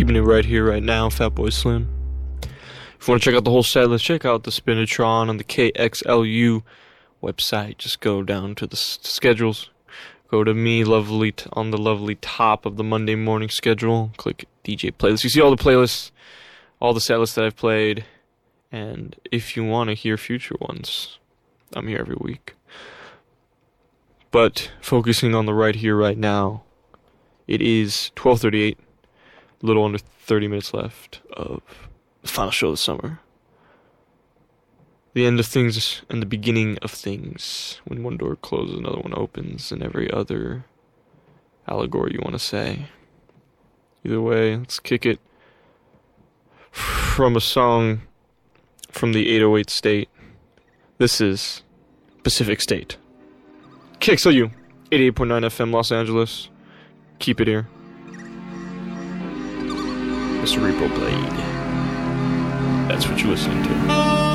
Keeping it right here, right now, Fatboy Slim. If you want to check out the whole set list, check out the Spinitron on the KXLU website. Just go down to the schedules. Go to me, on the lovely top of the Monday morning schedule. Click DJ playlist. You see all the playlists, all the set lists that I've played. And if you want to hear future ones, I'm here every week. But focusing on the right here, right now, it is 12:38. A little under 30 minutes left of the final show of the summer. The end of things and the beginning of things. When one door closes, another one opens, and every other allegory you want to say. Either way, let's kick it from a song from the 808 State. This is Pacific State. KXLU, 88.9 FM, Los Angeles. Keep it here. Mr. Repo Blade. That's what you're listening to.